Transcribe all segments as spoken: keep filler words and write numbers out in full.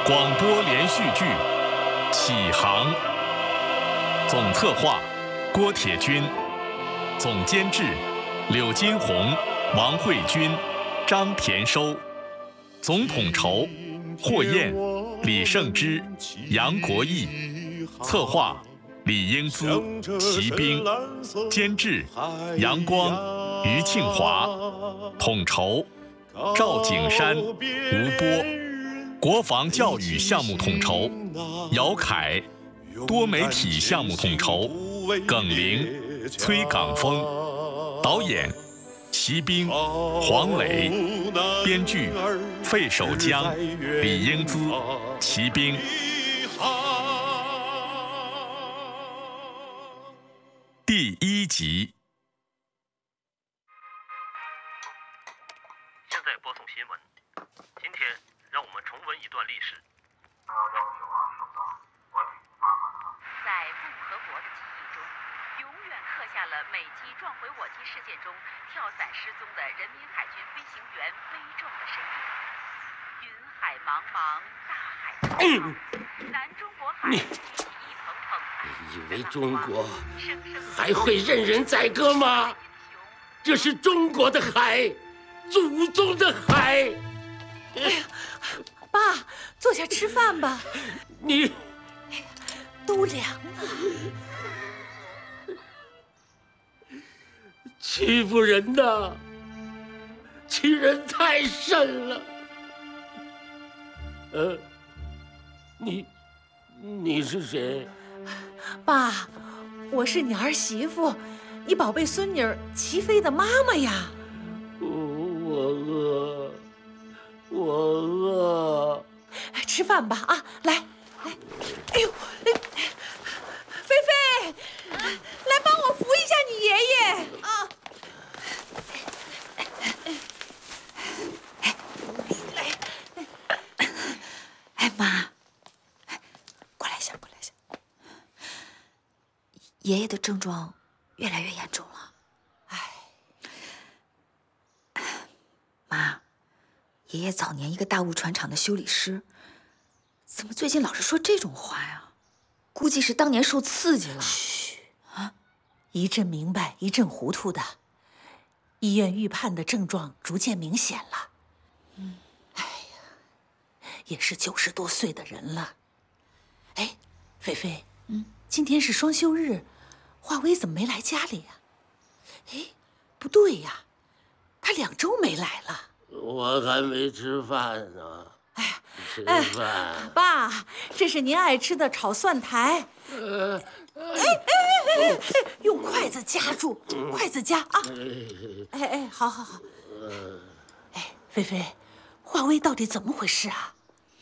广播连续剧《启航》，总策划郭铁军，总监制柳金红、王慧君、张田收，总统筹霍燕、李胜之、杨国义，策划李英姿、齐兵，监制杨光、于庆华，统筹赵景山、吴波，国防教育项目统筹姚凯，多媒体项目统筹耿玲、崔岗峰，导演齐兵、黄磊，编剧费守江、李英姿、齐兵。第一集。 现在播送新闻。今天让我们重温一段历史。 在共和国的记忆中，永远刻下了美机撞毁我机事件中跳伞失踪的人民海军飞行员悲壮的身影。云海茫茫，大海滔滔，南中国海一蓬蓬。 你以为中国还会任人宰割吗？这是中国的海，祖宗的海。 哎呀，爸，坐下吃饭吧。 你， 哎呀，都凉了。 欺负人呐，欺人太甚了。呃，你，你是谁？ 爸，我是你儿媳妇，你宝贝孙女齐飞的妈妈呀。 我饿，我饿。 吃饭吧啊！来来，哎呦，菲菲，来帮我扶一下你爷爷啊！ 哎妈，过来一下，过来一下。爷爷的症状越来越严重了。哎，妈，爷爷早年一个大物船厂的修理师，怎么最近老是说这种话呀？估计是当年受刺激了。 嘘，啊，一阵明白，一阵糊涂的。医院预判的症状逐渐明显了。嗯，哎呀，也是九十多岁的人了。哎，菲菲，嗯，今天是双休日，华威怎么没来家里呀？哎，不对呀，他两周没来了。 我还没吃饭呢。 哎呀， 吃饭。 哎，爸，这是您爱吃的炒蒜苔。 呃， 哎哎哎哎哎，用筷子夹住，筷子夹啊！哎哎，好好好。哎，菲菲，华威到底怎么回事啊？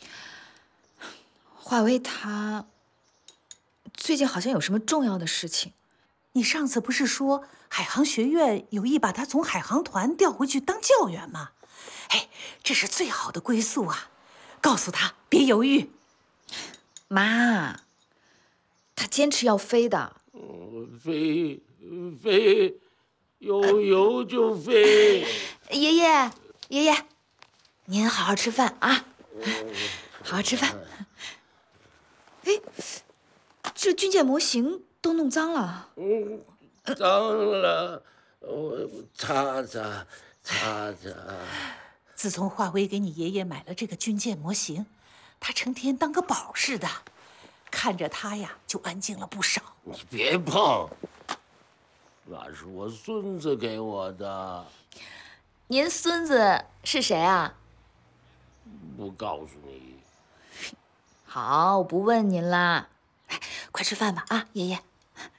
华威他最近好像有什么重要的事情。 你上次不是说海航学院有意把他从海航团调回去当教员吗？哎，这是最好的归宿啊！告诉他别犹豫。 妈，他坚持要飞的。 飞飞，有油就飞。 爷爷，爷爷，您好好吃饭啊，好好吃饭。哎，这军舰模型都弄脏了。 嗯，脏了，我擦擦擦擦。 自从华威给你爷爷买了这个军舰模型，他成天当个宝似的，看着他呀就安静了不少。 你别碰，那是我孙子给我的。 您孙子是谁啊？ 不告诉你。 好，我不问您啦。哎，快吃饭吧啊，爷爷。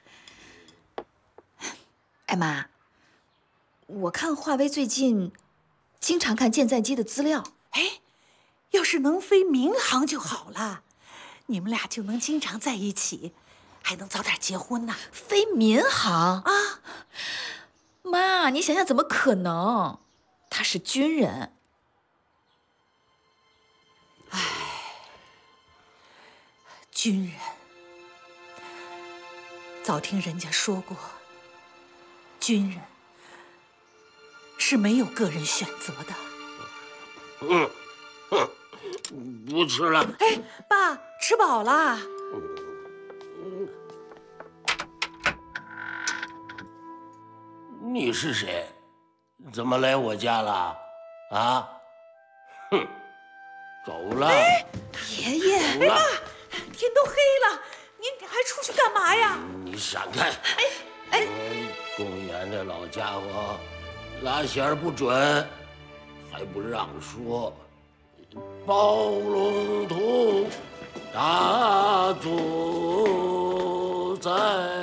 哎妈，我看华威最近经常看舰载机的资料。 哎，要是能飞民航就好了，你们俩就能经常在一起，还能早点结婚呢。 飞民航啊？ 妈，你想想怎么可能？他是军人。 唉，军人，早听人家说过，军人是没有个人选择的。 嗯，哼， 不吃了。 哎，爸，吃饱了。 你是谁？怎么来我家了？啊？哼，走了。 哎、爷爷， 哎爸，天都黑了，您还出去干嘛呀？ 你闪开！ 哎哎， 公园的老家伙，拉弦不准，还不让说。包龙图，大祖在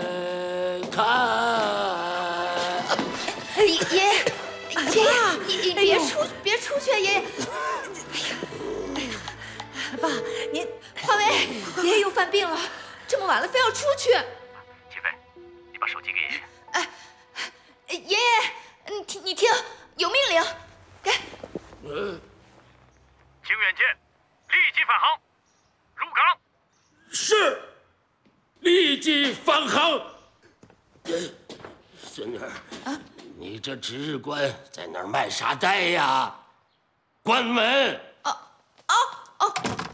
看。 爷爷，爷爷，你你别出别出去，爷爷。 爸，您华为，爷爷又犯病了，这么晚了非要出去。 齐飞，你把手机给爷爷。 哎，爷爷，你听你听，有命令，给。 嗯。 清远舰，立即返航，入港。 是，立即返航。孙女儿，啊，你这值日官在那儿卖啥呆呀？关门！ 哦哦哦！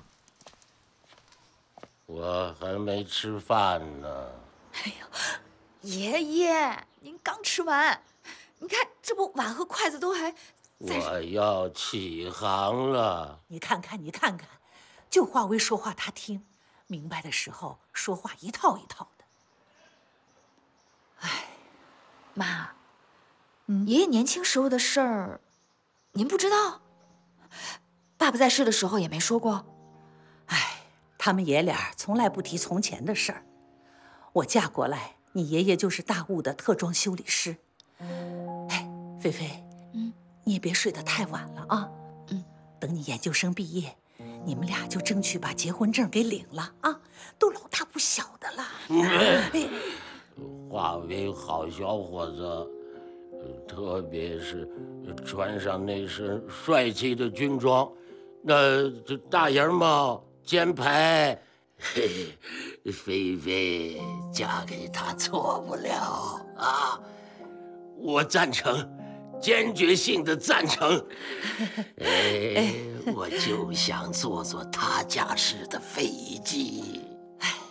我还没吃饭呢。 哎呦，爷爷，您刚吃完，你看这不碗和筷子都还…… 我要起航了。 你看看，你看看，就华为说话他听，明白的时候说话一套一套的。哎， 妈，嗯，爷爷年轻时候的事儿，您不知道？爸爸在世的时候也没说过。 哎，他们爷俩从来不提从前的事儿。我嫁过来，你爷爷就是大雾的特装修理师。哎，菲菲，嗯。你也别睡得太晚了啊！嗯，等你研究生毕业，你们俩就争取把结婚证给领了啊！都老大不小的了。 哎，华为好小伙子，特别是穿上那身帅气的军装，那这大檐帽、肩牌，嘿，菲菲嫁给他错不了啊！我赞成。坚决性的赞成。哎，我就想坐坐他驾驶的飞机。